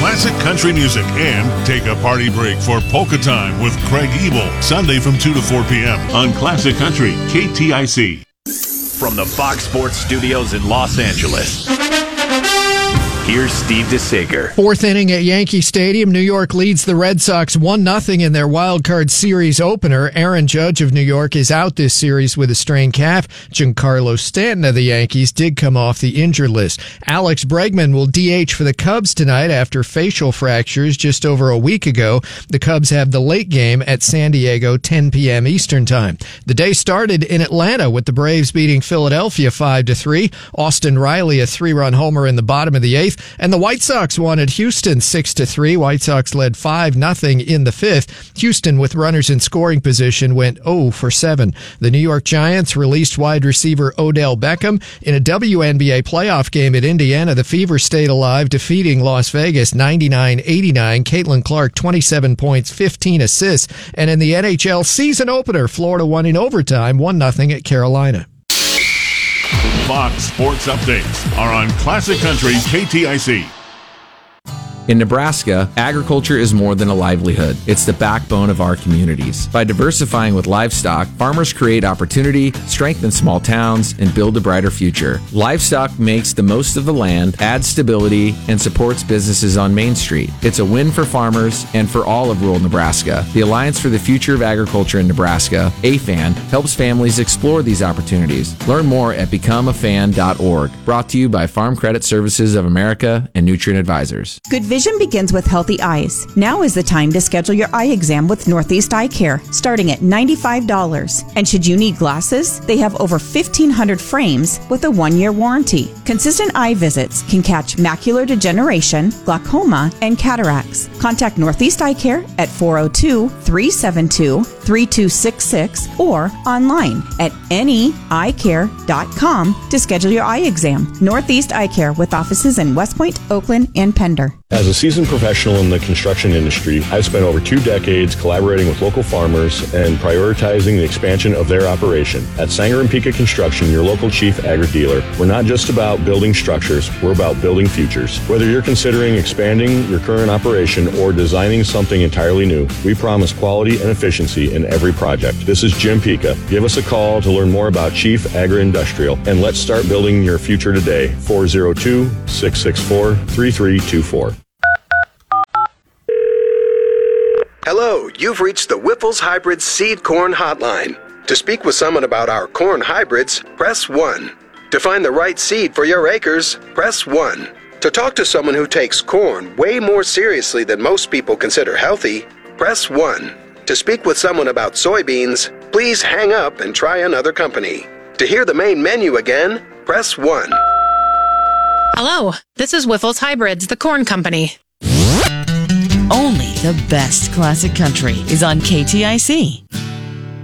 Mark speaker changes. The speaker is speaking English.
Speaker 1: classic country music and take a party break for Polka Time with Craig Ebel, Sunday from 2 to 4 p.m. on Classic Country, KTIC.
Speaker 2: From the Fox Sports Studios in Los Angeles, here's Steve DeSager.
Speaker 3: Fourth inning at Yankee Stadium. New York leads the Red Sox 1-0 in their wild card series opener. Aaron Judge of New York is out this series with a strained calf. Giancarlo Stanton of the Yankees did come off the injured list. Alex Bregman will DH for the Cubs tonight after facial fractures just over a week ago. The Cubs have the late game at San Diego, 10 p.m. Eastern Time. The day started in Atlanta with the Braves beating Philadelphia 5-3. Austin Riley a 3-run homer in the bottom of the eighth. And the White Sox won at Houston 6-3. White Sox led 5-0 in the fifth. Houston, with runners in scoring position, went 0-for-7. The New York Giants released wide receiver Odell Beckham. In a WNBA playoff game at Indiana, the Fever stayed alive, defeating Las Vegas 99-89. Caitlin Clark, 27 points, 15 assists. And in the NHL season opener, Florida won in overtime 1-0 at Carolina.
Speaker 1: Fox Sports Updates are on Classic Country, KTIC.
Speaker 4: In Nebraska, agriculture is more than a livelihood. It's the backbone of our communities. By diversifying with livestock, farmers create opportunity, strengthen small towns, and build a brighter future. Livestock makes the most of the land, adds stability, and supports businesses on Main Street. It's a win for farmers and for all of rural Nebraska. The Alliance for the Future of Agriculture in Nebraska, AFAN, helps families explore these opportunities. Learn more at becomeafan.org. Brought to you by Farm Credit Services of America and Nutrient Advisors.
Speaker 5: Good vision begins with healthy eyes. Now is the time to schedule your eye exam with Northeast Eye Care, starting at $95. And should you need glasses, they have over 1,500 frames with a 1-year warranty. Consistent eye visits can catch macular degeneration, glaucoma, and cataracts. Contact Northeast Eye Care at 402-372-3266 or online at neeyecare.com to schedule your eye exam. Northeast Eye Care with offices in West Point, Oakland, and Pender.
Speaker 6: As a seasoned professional in the construction industry, I've spent over 2 decades collaborating with local farmers and prioritizing the expansion of their operation. At Sanger and Pika Construction, your local chief agri-dealer, we're not just about building structures, we're about building futures. Whether you're considering expanding your current operation or designing something entirely new, we promise quality and efficiency in every project. This is Jim Pika. Give us a call to learn more about Chief Agri-Industrial, and let's start building your future today. 402-664-3324.
Speaker 7: Hello, you've reached the Whiffles Hybrid Seed Corn Hotline. To speak with someone about our corn hybrids, press 1. To find the right seed for your acres, press 1. To talk to someone who takes corn way more seriously than most people consider healthy, press 1. To speak with someone about soybeans, please hang up and try another company. To hear the main menu again, press 1.
Speaker 8: Hello, this is Whiffles Hybrids, the corn company.
Speaker 9: Only the best classic country is on KTIC.